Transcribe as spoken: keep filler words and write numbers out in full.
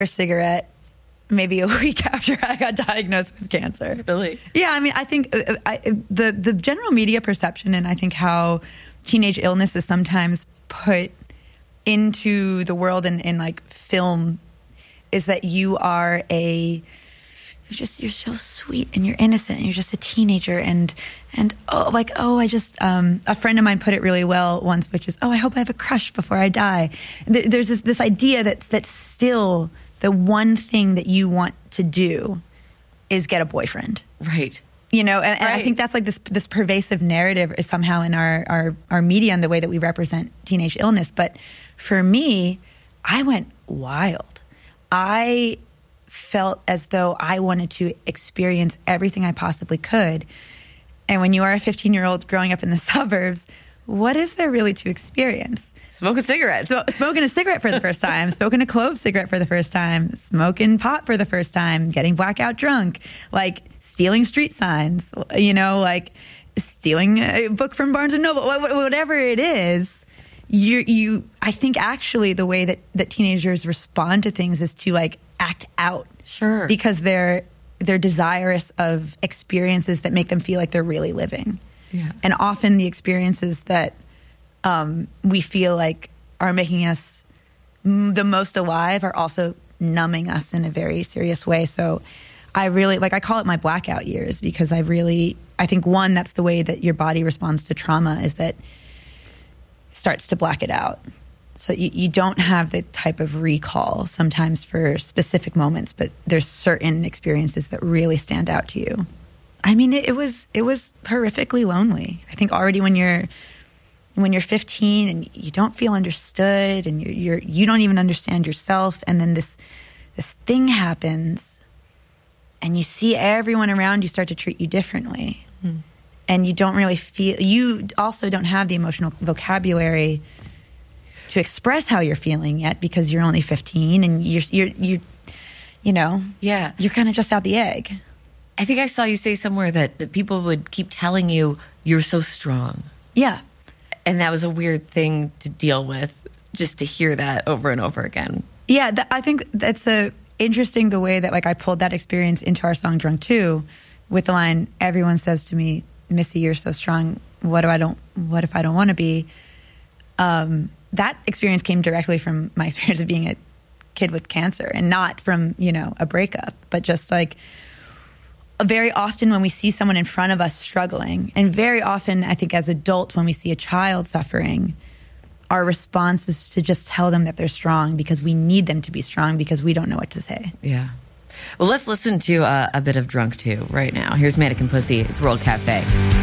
a cigarette maybe a week after I got diagnosed with cancer. Really? Yeah, I mean, I think uh, I, the the general media perception, and I think how teenage illness is sometimes put into the world in, in like film, is that you are a you're just you're so sweet and you're innocent and you're just a teenager and and oh like oh I just um, a friend of mine put it really well once, which is, oh, I hope I have a crush before I die. Th- there's this this idea that that's still the one thing that you want to do is get a boyfriend. Right. You know, and, and right. I think that's like this this pervasive narrative is somehow in our, our, our media and the way that we represent teenage illness. But for me, I went wild. I felt as though I wanted to experience everything I possibly could. And when you are a fifteen-year-old growing up in the suburbs, what is there really to experience? Smoking cigarettes. So, smoking a cigarette for the first time, smoking a clove cigarette for the first time, smoking pot for the first time, getting blackout drunk, like stealing street signs, you know, like stealing a book from Barnes and Noble, whatever it is. You, you, I think actually the way that, that teenagers respond to things is to like act out. Sure. Because they're, they're desirous of experiences that make them feel like they're really living. Yeah. And often the experiences that um, we feel like are making us m- the most alive are also numbing us in a very serious way. So I really, like, I call it my blackout years because I really, I think one, that's the way that your body responds to trauma, is that it starts to black it out. So you, you don't have the type of recall sometimes for specific moments, but there's certain experiences that really stand out to you. I mean, it, it was it was horrifically lonely. I think already when you're when you're fifteen and you don't feel understood and you're, you're you don't even understand yourself, and then this this thing happens, and you see everyone around you start to treat you differently, mm. and you don't really feel. You also don't have the emotional vocabulary to express how you're feeling yet because you're only fifteen and you're you're you you know yeah you're kind of just out the egg. I think I saw you say somewhere that, that people would keep telling you you're so strong. Yeah. And that was a weird thing to deal with, just to hear that over and over again. Yeah, th- I think that's a interesting the way that like I pulled that experience into our song Drunk two with the line, everyone says to me, Missy, you're so strong. What do I don't what if I don't want to be? Um, that experience came directly from my experience of being a kid with cancer, and not from, you know, a breakup, but just like very often when we see someone in front of us struggling, and very often I think as adults when we see a child suffering, our response is to just tell them that they're strong because we need them to be strong because we don't know what to say. Yeah. Well, let's listen to uh, a bit of Drunk two right now. Here's Mannequin Pussy. It's World Cafe.